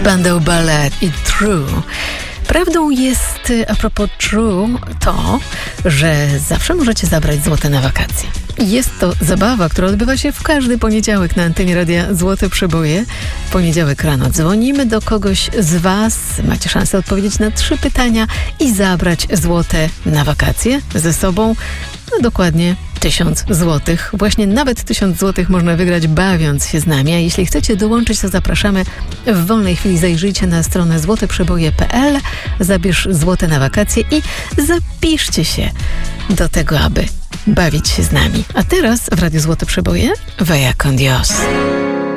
Spandau Ballet i True. Prawdą jest, a propos True, to, że zawsze możecie zabrać złote na wakacje. Jest to zabawa, która odbywa się w każdy poniedziałek na antenie Radia Złote Przeboje. W poniedziałek rano dzwonimy do kogoś z Was. Macie szansę odpowiedzieć na 3 pytania i zabrać złote na wakacje ze sobą. No dokładnie 1000 złotych. Właśnie nawet 1000 złotych można wygrać, bawiąc się z nami. A jeśli chcecie dołączyć, to zapraszamy w wolnej chwili. Zajrzyjcie na stronę złoteprzeboje.pl, zabierz złote na wakacje i zapiszcie się do tego, aby bawić się z nami. A teraz w Radiu Złote Przeboje Vaya con Dios.